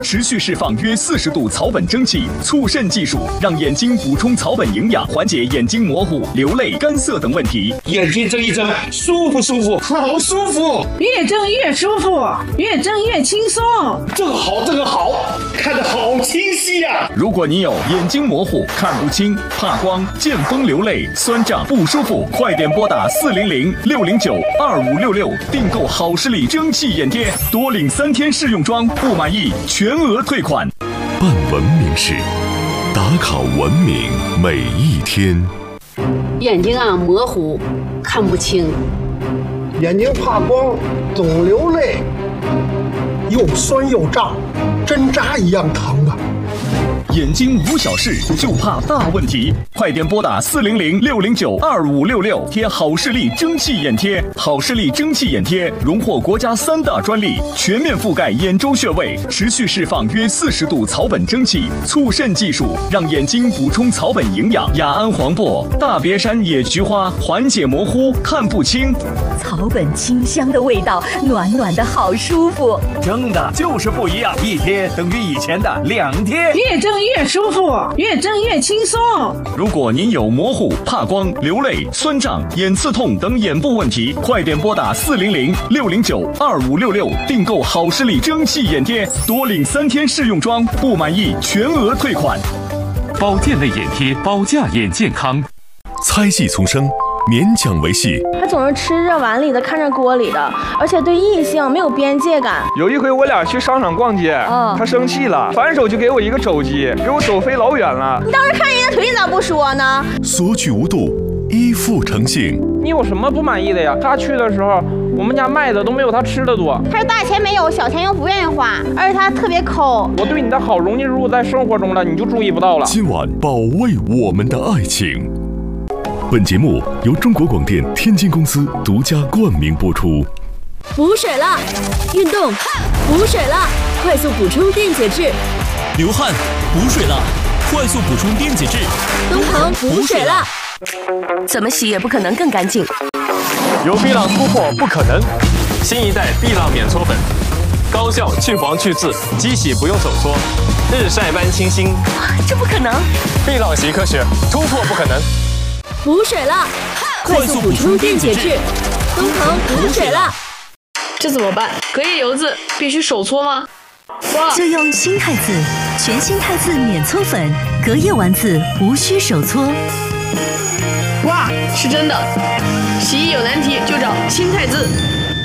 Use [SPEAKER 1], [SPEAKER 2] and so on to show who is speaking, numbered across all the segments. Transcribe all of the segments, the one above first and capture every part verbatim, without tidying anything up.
[SPEAKER 1] 持续释放约四十度草本蒸汽，促渗技术让眼睛补充草本营养，缓解眼睛模糊、流泪、干涩等问题。
[SPEAKER 2] 眼睛睁一睁，舒服舒服，好舒服。
[SPEAKER 3] 越睁越舒服，越睁越轻松。
[SPEAKER 2] 这个好，这个好，看得好清晰呀、啊！
[SPEAKER 1] 如果你有眼睛模糊、看不清、怕光、见风流泪、酸胀不舒服，快点拨打四零零六零九二五六六订购好视力蒸汽眼贴，多领三天试用装，不满意全额退款。
[SPEAKER 4] 办文明事，打卡文明每一天。
[SPEAKER 5] 眼睛啊模糊，看不清，
[SPEAKER 6] 眼睛怕光，总流泪，又酸又胀，针扎一样疼啊！
[SPEAKER 1] 眼睛无小事，就怕大问题，快点拨打四零零六零九二五六六贴好视力蒸汽眼贴。好视力蒸汽眼贴荣获国家三大专利，全面覆盖眼周穴位，持续释放约四十度草本蒸汽，促渗技术让眼睛补充草本营养。雅安黄柏、大别山野菊花缓解模糊、看不清。
[SPEAKER 7] 草本清香的味道，暖暖的好舒服。
[SPEAKER 8] 蒸的就是不一样，一贴等于以前的两贴。
[SPEAKER 3] 越蒸越舒服，越蒸越轻松。
[SPEAKER 1] 如果您有模糊、怕光、流泪、酸胀、眼刺痛等眼部问题，快点拨打四零零六零九二五六六订购好视力蒸汽眼贴，多领三天试用装，不满意全额退款。
[SPEAKER 9] 保健类眼贴，保驾眼健康。
[SPEAKER 4] 猜戏丛生，勉强维系。
[SPEAKER 10] 他总是吃着碗里的，看着锅里的，而且对异性没有边界感。
[SPEAKER 11] 有一回我俩去商场逛街，嗯、他生气了，反手就给我一个肘击，给我肘飞老远了。
[SPEAKER 10] 你当时看人家腿，你咋不说呢？
[SPEAKER 4] 索取无度，依附成性。
[SPEAKER 11] 你有什么不满意的呀？他去的时候，我们家卖的都没有他吃的多。
[SPEAKER 10] 他是大钱没有，小钱又不愿意花，而且他特别抠。
[SPEAKER 11] 我对你的好融进入在生活中了，你就注意不到了。
[SPEAKER 4] 今晚保卫我们的爱情。本节目由中国广电天津公司独家冠名播出。
[SPEAKER 12] 补水了，运动，补水了，快速补充电解质。
[SPEAKER 13] 流汗，补水了，快速补充电解质。
[SPEAKER 12] 东鹏补水了，
[SPEAKER 7] 怎么洗也不可能更干净。
[SPEAKER 14] 有碧浪突破不可能，新一代碧浪免搓粉，高效去黄去渍，机洗不用手搓，日晒般清新。
[SPEAKER 7] 这不可能！
[SPEAKER 14] 碧浪洗科学，突破不可能。
[SPEAKER 12] 补水了，快速补充电解质，东鹏补水了。
[SPEAKER 15] 这怎么办？隔夜油渍必须手搓吗？
[SPEAKER 7] 就用新汰渍，全新汰渍免搓粉，隔夜丸子无需手搓。
[SPEAKER 15] 哇，是真的！洗衣有难题就找新汰渍。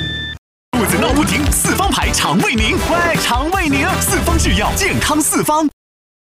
[SPEAKER 13] 肚子闹不停，四方牌肠胃宁，喂，肠胃宁，四方制药，健康四方。